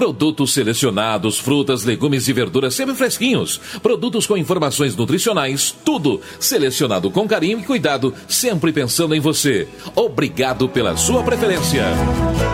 Produtos selecionados, frutas, legumes e verduras sempre fresquinhos. Produtos com informações nutricionais, tudo selecionado com carinho e cuidado, sempre pensando em você. Obrigado pela sua preferência.